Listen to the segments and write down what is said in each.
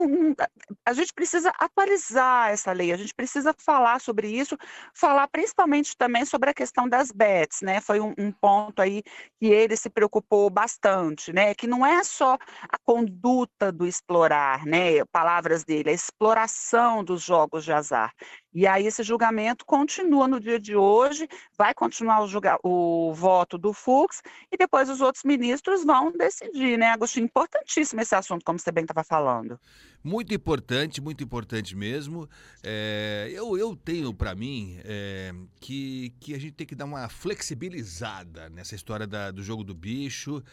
a gente precisa atualizar essa lei, a gente precisa falar sobre isso, falar principalmente também sobre a questão das bets, né, foi um ponto aí que ele se preocupou bastante, né, que não é só a conduta do explorar, né, palavras dele, a exploração dos jogos de azar. E aí esse julgamento continua no dia de hoje, vai continuar o voto do Fux, e depois os outros ministros vão decidir, né, Agostinho, importantíssimo esse assunto, como você bem estava falando. Muito importante mesmo. Eu tenho para mim que a gente tem que dar uma flexibilizada nessa história do jogo do bicho,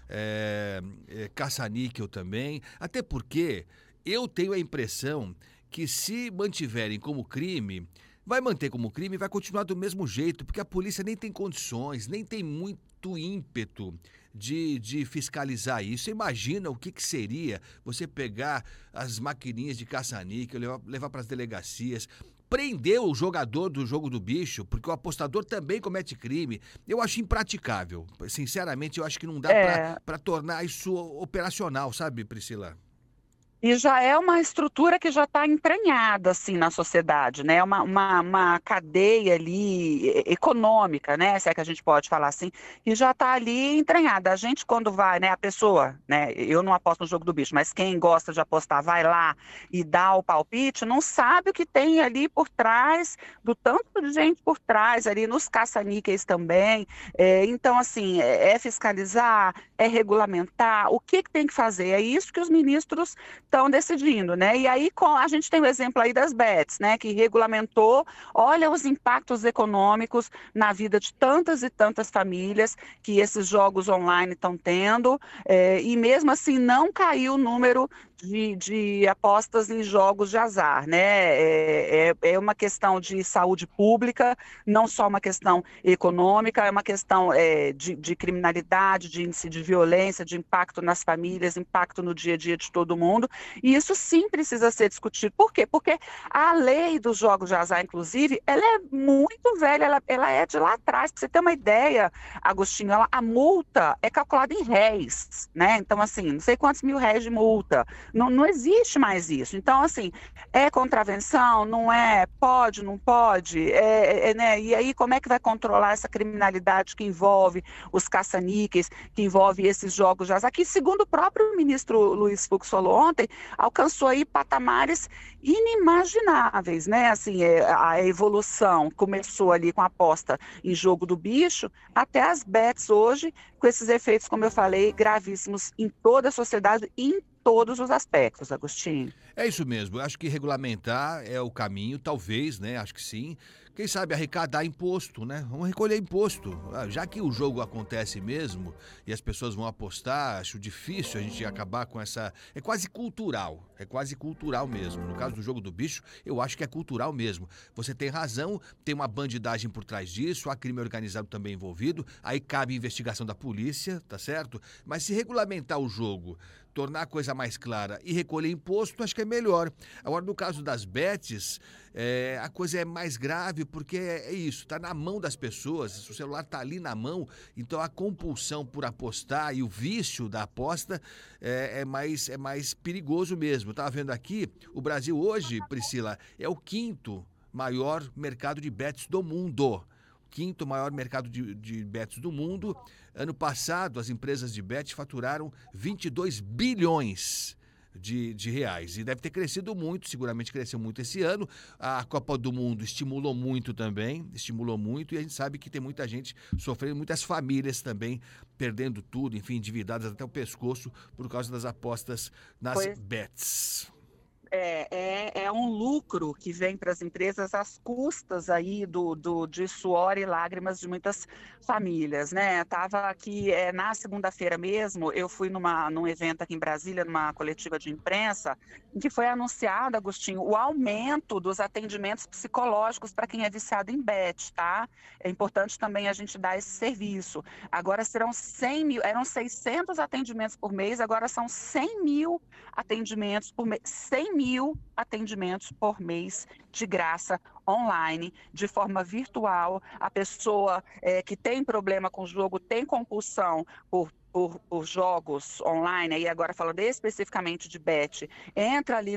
caça-níquel também, até porque eu tenho a impressão que se mantiverem como crime, vai manter como crime e vai continuar do mesmo jeito, porque a polícia nem tem condições, nem tem muito ímpeto de fiscalizar isso. Você imagina o que seria você pegar as maquininhas de caça-níquel, levar para as delegacias, prender o jogador do jogo do bicho, porque o apostador também comete crime. Eu acho impraticável. Sinceramente, eu acho que não dá É. para tornar isso operacional, sabe, Priscila? E já é uma estrutura que já está entranhada, assim, na sociedade, né, uma cadeia ali econômica, né, se é que a gente pode falar assim, que já está ali entranhada. A gente quando vai, né, a pessoa, né, eu não aposto no jogo do bicho, mas quem gosta de apostar vai lá e dá o palpite, não sabe o que tem ali por trás, do tanto de gente por trás ali, nos caça-níqueis também. Então, assim, é fiscalizar, é regulamentar, o que tem que fazer? É isso que os ministros estão decidindo, né? E aí a gente tem o exemplo aí das bets, né? Que regulamentou, olha os impactos econômicos na vida de tantas e tantas famílias que esses jogos online estão tendo, e mesmo assim não caiu o número de apostas em jogos de azar, né? É uma questão de saúde pública, não só uma questão econômica, é uma questão de criminalidade, de índice de violência, de impacto nas famílias, impacto no dia a dia de todo mundo. E isso sim precisa ser discutido. Por quê? Porque a lei dos jogos de azar, inclusive, ela é muito velha, ela é de lá atrás. Para você ter uma ideia, Agostinho, a multa é calculada em réis, né? Então, assim, não sei quantos mil réis de multa. Não, não existe mais isso. Então, assim, é contravenção? Não é? Pode, não pode? Né? E aí, como é que vai controlar essa criminalidade que envolve os caça-níqueis, que envolve esses jogos de azar? Que, segundo o próprio ministro Luiz Fux falou ontem, alcançou aí patamares inimagináveis, né? Assim, a evolução começou ali com a aposta em jogo do bicho, até as bets hoje, com esses efeitos, como eu falei, gravíssimos em toda a sociedade e em todos os aspectos, Agostinho. É isso mesmo, eu acho que regulamentar é o caminho, talvez, né? Acho que sim. Quem sabe arrecadar imposto, né? Vamos recolher imposto. Já que o jogo acontece mesmo e as pessoas vão apostar, acho difícil a gente acabar com essa. É quase cultural mesmo. No caso do jogo do bicho, eu acho que é cultural mesmo. Você tem razão, tem uma bandidagem por trás disso, há crime organizado também envolvido, aí cabe investigação da polícia, tá certo? Mas se regulamentar o jogo, tornar a coisa mais clara e recolher imposto, acho que é melhor. Agora, no caso das bets, a coisa é mais grave porque é isso, está na mão das pessoas, o celular está ali na mão, então a compulsão por apostar e o vício da aposta é mais perigoso mesmo. Estava vendo aqui, o Brasil hoje, Priscila, é o quinto maior mercado de bets do mundo. Quinto maior mercado de bets do mundo. Ano passado, as empresas de bet faturaram 22 bilhões de reais. E deve ter crescido muito, seguramente cresceu muito esse ano. A Copa do Mundo estimulou muito também, estimulou muito. E a gente sabe que tem muita gente sofrendo, muitas famílias também perdendo tudo, enfim, endividadas até o pescoço por causa das apostas nas Pois bets. é um lucro que vem para as empresas às custas aí de suor e lágrimas de muitas famílias, né? Estava aqui na segunda-feira mesmo, eu fui num evento aqui em Brasília, numa coletiva de imprensa, em que foi anunciado, Agostinho, o aumento dos atendimentos psicológicos para quem é viciado em bet, tá? É importante também a gente dar esse serviço. Agora serão 100 mil, eram 600 atendimentos por mês, agora são 100 mil atendimentos por mês, 100 mil atendimentos por mês de graça online, de forma virtual. A pessoa que tem problema com o jogo, tem compulsão por jogos online, aí agora falando especificamente de bet, entra ali